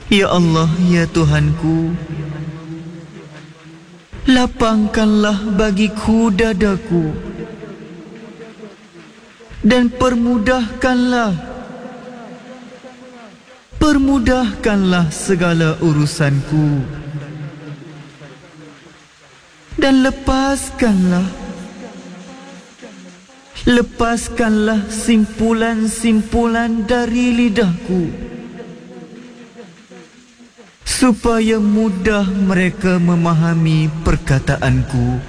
Ya Allah, ya Tuhanku, lapangkanlah bagiku dadaku dan permudahkanlah segala urusanku, dan lepaskanlah simpulan-simpulan dari lidahku, supaya mudah mereka memahami perkataanku.